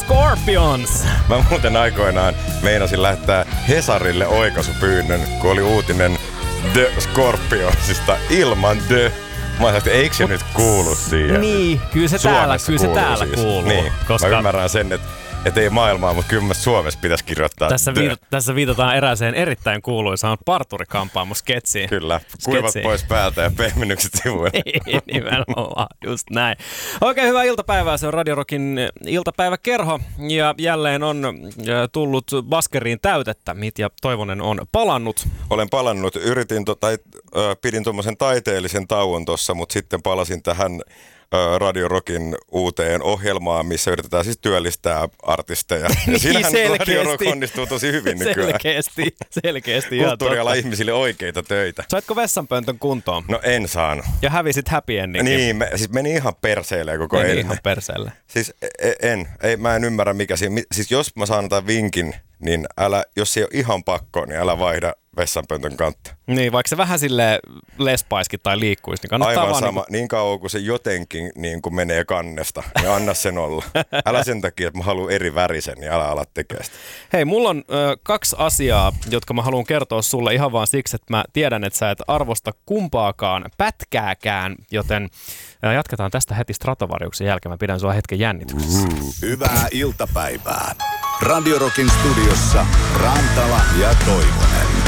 Scorpions! Mä muuten aikoinaan meinasin lähettää Hesarille oikaisupyynnön, kun oli uutinen The Scorpionsista ilman The. Mä ajattelin, että eikö se nyt kuulu siihen? Niin, kyllä se täällä kuuluu. Niin, koska mä ymmärrän sen, että ei maailmaa, mutta kyllä Suomessa pitäisi kirjoittaa Tässä viitataan erääseen erittäin kuuluisaan parturikampaamo-sketsiin. Kyllä, kuivat pois päältä ja pehmennykset sivuille. Nimenomaan, just näin. Oikein hyvää iltapäivää, se on Radio Rockin iltapäiväkerho ja jälleen on tullut baskeriin täytettä. Mitja Toivonen on palannut. Olen palannut, pidin tuommoisen taiteellisen tauon tuossa, mutta sitten palasin tähän Radio Rockin uuteen ohjelmaan, missä yritetään siis työllistää artisteja. Ja siinähän Radio Rock onnistuu tosi hyvin nykyään. Selkeästi. Kulttuuriala ihmisille oikeita töitä. Saitko vessanpöntön kuntoon? No en saanut. Ja hävisit happy endingin. Niin, siis meni ihan perseelle koko ennen. Ihan perseelle. Siis mä en ymmärrä mikä siinä. Siis jos mä saan tämän vinkin, niin jos ei ole ihan pakko, niin älä vaihda vessanpöntön kantta. Niin, vaikka se vähän silleen lespaiskin tai liikkuisi, niin kannattaa aivan vaan sama, niin kauan kuin se jotenkin niin kuin menee kannesta, niin anna sen olla. Älä sen takia, että mä haluan eri värisen, niin älä ala tekemään sitä. Hei, mulla on 2 asiaa, jotka mä haluan kertoa sulle ihan vaan siksi, että mä tiedän, että sä et arvosta kumpaakaan pätkääkään, joten jatketaan tästä heti Stratovariuksen jälkeen. Mä pidän sua hetken jännityksessä. Hyvää iltapäivää. Radio Rockin studiossa Rantala ja Toivonen.